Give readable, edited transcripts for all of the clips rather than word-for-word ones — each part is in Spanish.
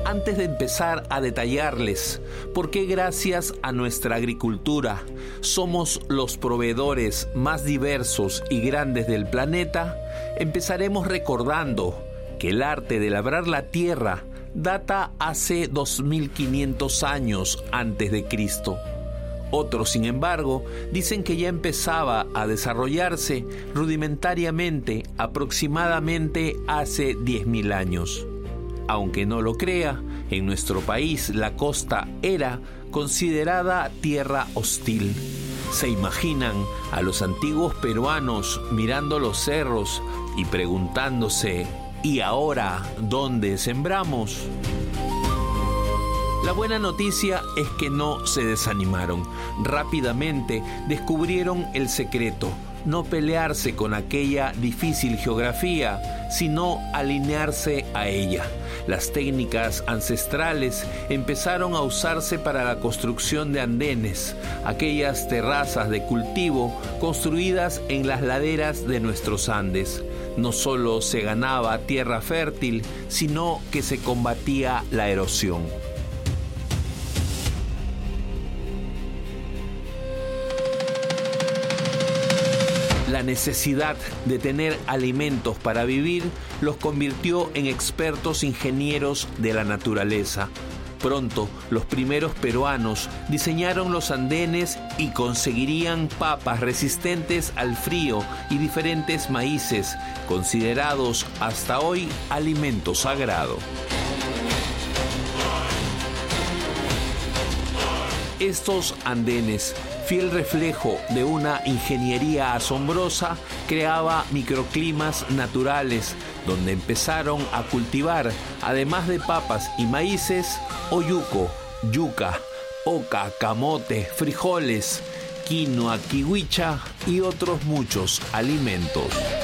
Antes de empezar a detallarles por qué gracias a nuestra agricultura somos los proveedores más diversos y grandes del planeta, empezaremos recordando que el arte de labrar la tierra data hace 2500 años antes de Cristo. Otros, sin embargo, dicen que ya empezaba a desarrollarse rudimentariamente aproximadamente hace 10.000 años. Aunque no lo crea, en nuestro país la costa era considerada tierra hostil. ¿Se imaginan a los antiguos peruanos mirando los cerros y preguntándose: ¿y ahora dónde sembramos? La buena noticia es que no se desanimaron. Rápidamente descubrieron el secreto: no pelearse con aquella difícil geografía, sino alinearse a ella. Las técnicas ancestrales empezaron a usarse para la construcción de andenes, aquellas terrazas de cultivo construidas en las laderas de nuestros Andes. No solo se ganaba tierra fértil, sino que se combatía la erosión. La necesidad de tener alimentos para vivir los convirtió en expertos ingenieros de la naturaleza. Pronto, los primeros peruanos diseñaron los andenes y conseguirían papas resistentes al frío y diferentes maíces, considerados hasta hoy alimento sagrado. Estos andenes, fiel reflejo de una ingeniería asombrosa, creaba microclimas naturales donde empezaron a cultivar, además de papas y maíces, oyuco, yuca, oca, camote, frijoles, quinoa, kiwicha y otros muchos alimentos.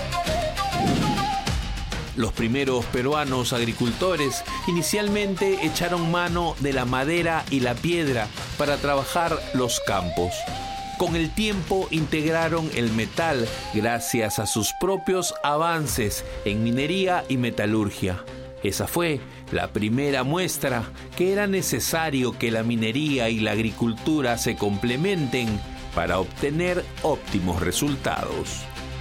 Los primeros peruanos agricultores inicialmente echaron mano de la madera y la piedra para trabajar los campos. Con el tiempo integraron el metal gracias a sus propios avances en minería y metalurgia. Esa fue la primera muestra que era necesario que la minería y la agricultura se complementen para obtener óptimos resultados.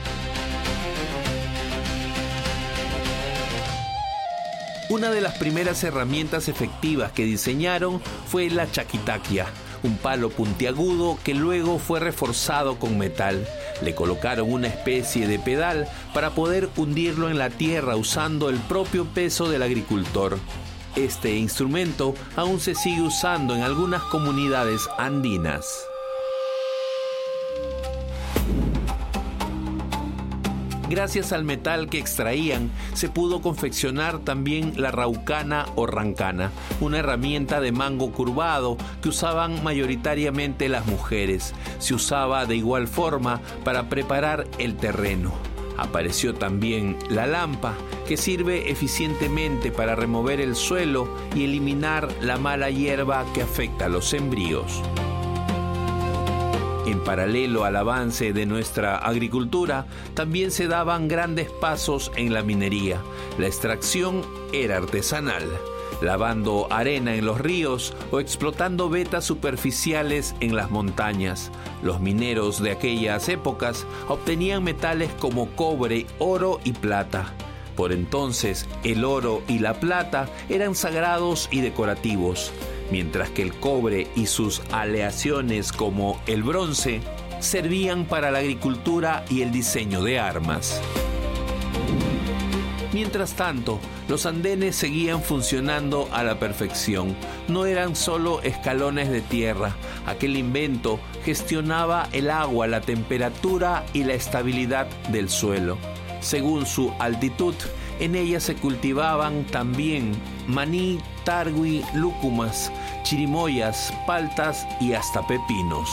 Una de las primeras herramientas efectivas que diseñaron fue la chaquitaquia, un palo puntiagudo que luego fue reforzado con metal. Le colocaron una especie de pedal para poder hundirlo en la tierra usando el propio peso del agricultor. Este instrumento aún se sigue usando en algunas comunidades andinas. Gracias al metal que extraían, se pudo confeccionar también la raucana o rancana, una herramienta de mango curvado que usaban mayoritariamente las mujeres. Se usaba de igual forma para preparar el terreno. Apareció también la lampa, que sirve eficientemente para remover el suelo y eliminar la mala hierba que afecta a los sembríos. En paralelo al avance de nuestra agricultura, también se daban grandes pasos en la minería. La extracción era artesanal, lavando arena en los ríos o explotando vetas superficiales en las montañas. Los mineros de aquellas épocas obtenían metales como cobre, oro y plata. Por entonces, el oro y la plata eran sagrados y decorativos, mientras que el cobre y sus aleaciones como el bronce servían para la agricultura y el diseño de armas. Mientras tanto, los andenes seguían funcionando a la perfección. No eran solo escalones de tierra. Aquel invento gestionaba el agua, la temperatura y la estabilidad del suelo. Según su altitud, en ella se cultivaban también maní, targui, lúcumas, chirimoyas, paltas y hasta pepinos.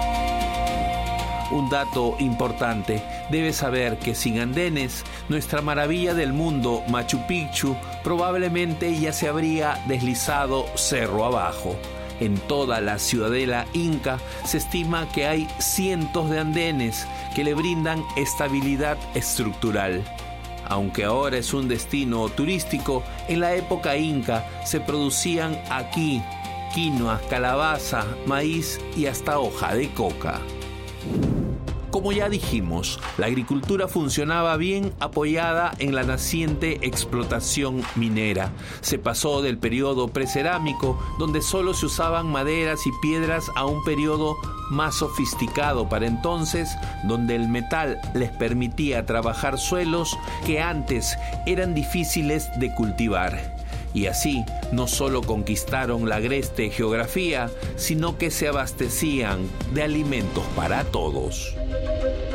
Un dato importante, debes saber que sin andenes, nuestra maravilla del mundo, Machu Picchu, probablemente ya se habría deslizado cerro abajo. En toda la ciudadela inca se estima que hay cientos de andenes que le brindan estabilidad estructural. Aunque ahora es un destino turístico, en la época inca se producían aquí quinoa, calabaza, maíz y hasta hoja de coca. Como ya dijimos, la agricultura funcionaba bien apoyada en la naciente explotación minera. Se pasó del periodo precerámico, donde solo se usaban maderas y piedras, a un periodo más sofisticado para entonces, donde el metal les permitía trabajar suelos que antes eran difíciles de cultivar. Y así no solo conquistaron la agreste geografía, sino que se abastecían de alimentos para todos.